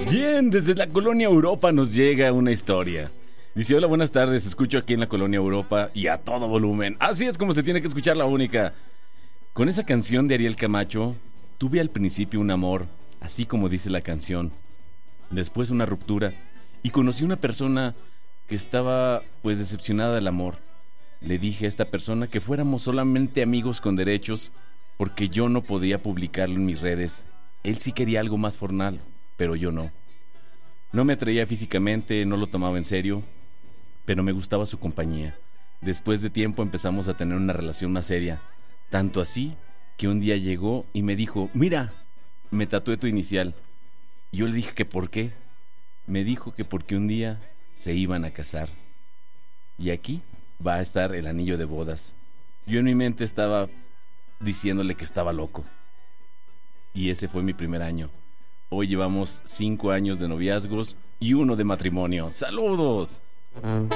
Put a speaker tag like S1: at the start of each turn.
S1: Bien, desde la colonia Europa nos llega una historia. Dice: hola, buenas tardes, escucho aquí en la colonia Europa y a todo volumen. Así es como se tiene que escuchar la única. Con esa canción de Ariel Camacho, tuve al principio un amor, así como dice la canción. Después una ruptura y conocí una persona que estaba pues decepcionada del amor. Le dije a esta persona que fuéramos solamente amigos con derechos porque yo no podía publicarlo en mis redes. Él sí quería algo más formal, pero yo no. No me atraía físicamente, no lo tomaba en serio, pero me gustaba su compañía. Después de tiempo empezamos a tener una relación más seria, tanto así que un día llegó y me dijo: mira, me tatué tu inicial. Y yo le dije que ¿por qué? Me dijo que porque un día se iban a casar. Y aquí va a estar el anillo de bodas. Yo en mi mente estaba diciéndole que estaba loco. Y ese fue mi primer año. Hoy llevamos 5 años de noviazgos y 1 de matrimonio. ¡Saludos!